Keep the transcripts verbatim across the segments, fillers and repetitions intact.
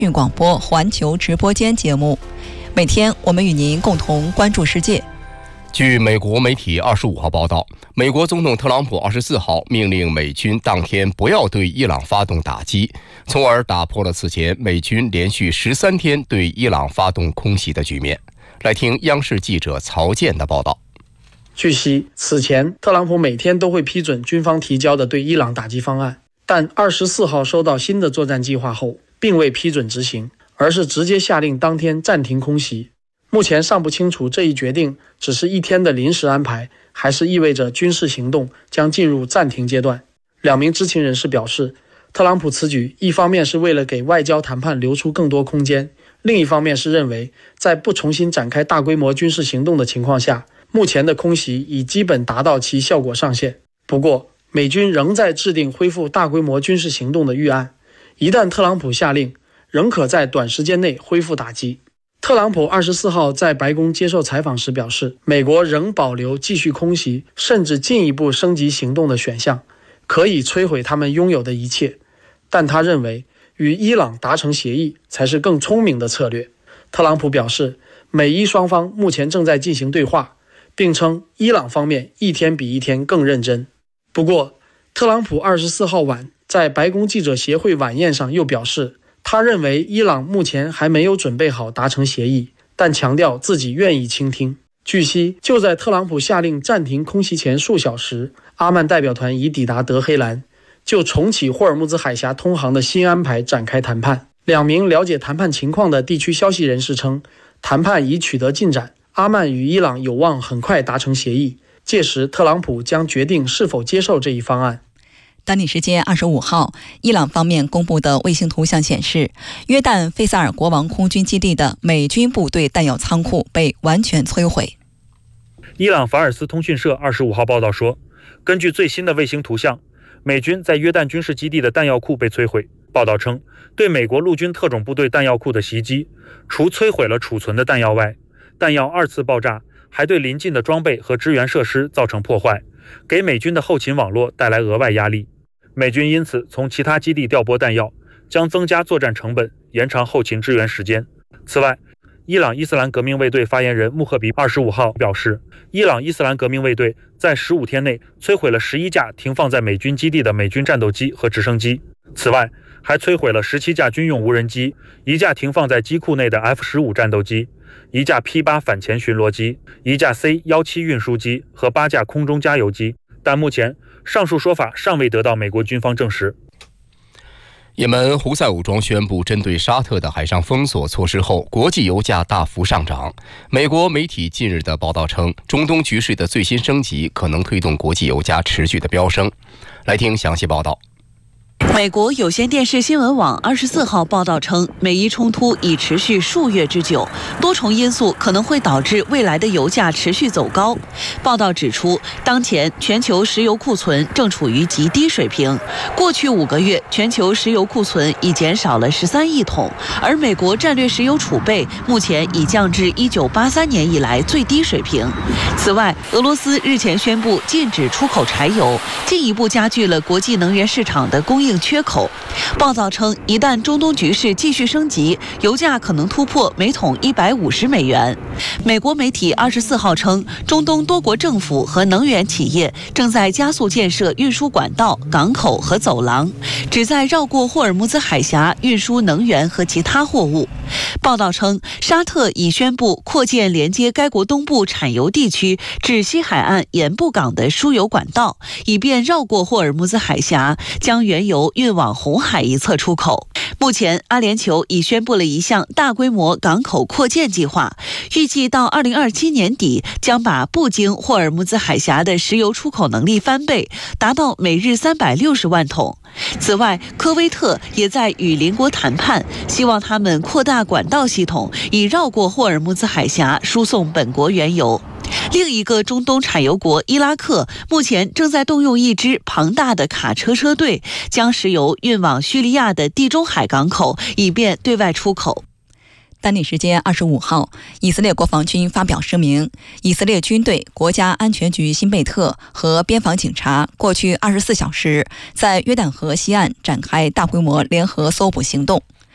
运广播环球直播间节目，每天我们与您共同关注世界。 据美国媒体二十五号报道，美国总统特朗普二十四号命令美军当天不要对伊朗发动打击，从而打破了此前美军连续十三天对伊朗发动空袭的局面。来听央视记者曹健的报道。 据悉，此前特朗普每天都会批准军方提交的对伊朗打击方案，但二十四号收到新的作战计划后，并未批准执行，而是直接下令当天暂停空袭。目前尚不清楚这一决定只是一天的临时安排，还是意味着军事行动将进入暂停阶段。两名知情人士表示，特朗普此举一方面是为了给外交谈判留出更多空间，另一方面是认为在不重新展开大规模军事行动的情况下，目前的空袭已基本达到其效果上限。不过，美军仍在制定恢复大规模军事行动的预案，一旦特朗普下令，仍可在短时间内恢复打击。特朗普二十四号在白宫接受采访时表示，美国仍保留继续空袭甚至进一步升级行动的选项，可以摧毁他们拥有的一切，但他认为与伊朗达成协议才是更聪明的策略。特朗普表示，美伊双方目前正在进行对话，并称伊朗方面一天比一天更认真。不过，特朗普二十四号晚在白宫记者协会晚宴上又表示，他认为伊朗目前还没有准备好达成协议，但强调自己愿意倾听。据悉，就在特朗普下令暂停空袭前数小时，阿曼代表团已抵达德黑兰，就重启霍尔木兹海峡通航的新安排展开谈判。两名了解谈判情况的地区消息人士称，谈判已取得进展，阿曼与伊朗有望很快达成协议，届时特朗普将决定是否接受这一方案。 当地时间二十五号，伊朗方面公布的卫星图像显示，约旦费萨尔国王空军基地的美军部队弹药仓库被完全摧毁。 伊朗法尔斯通讯社二十五号报道说，根据最新的卫星图像，美军在约旦军事基地的弹药库被摧毁。报道称，对美国陆军特种部队弹药库的袭击，除摧毁了储存的弹药外，弹药二次爆炸，还对邻近的装备和支援设施造成破坏，给美军的后勤网络带来额外压力。美军因此从其他基地调拨弹药，将增加作战成本，延长后勤支援时间。此外，伊朗伊斯兰革命卫队发言人穆赫比二十五号表示，伊朗伊斯兰革命卫队在十五天内摧毁了十一架停放在美军基地的美军战斗机和直升机，此外还摧毁了十七架军用无人机，一架停放在机库内的 F 十五 战斗机，一架 P 八 反潜巡逻机，一架 C 十七 运输机和八架空中加油机，但目前上述说法尚未得到美国军方证实。 也门胡塞武装宣布针对沙特的海上封锁措施后，国际油价大幅上涨。美国媒体近日的报道称，中东局势的最新升级可能推动国际油价持续的飙升。来听详细报道。 美国有线电视新闻网二十四号报道称，美伊冲突已持续数月之久，多重因素可能会导致未来的油价持续走高。报道指出，当前全球石油库存正处于极低水平，过去五个月全球石油库存已减少了十三亿桶，而美国战略石油储备目前已降至一九八三年以来最低水平。此外，俄罗斯日前宣布禁止出口柴油，进一步加剧了国际能源市场的供应缺口。报道称，一旦中东局势继续升级，油价可能突破每桶一百五十美元。美国媒体二十四号称，中东多国政府和能源企业正在加速建设运输管道、港口和走廊，旨在绕过霍尔木兹海峡运输能源和其他货物。报道称，沙特已宣布扩建连接该国东部产油地区至西海岸盐布港的输油管道，以便绕过霍尔木兹海峡，将原油运往红海一侧出口。目前，阿联酋已宣布了一项大规模港口扩建计划，预计到二零二七年底将把不经霍尔木兹海峡的石油出口能力翻倍，达到每日三百六十万桶。此外，科威特也在与邻国谈判，希望他们扩大管道系统，以绕过霍尔木兹海峡输送本国原油。另一个中东产油国伊拉克目前正在动用一支庞大的卡车车队，将石油运往叙利亚的地中海港口，以便对外出口。 当地时间二十五号，以色列国防军发表声明，以色列军队、国家安全局新贝特和边防警察过去二十四小时在约旦河西岸展开大规模联合搜捕行动。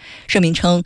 声明称，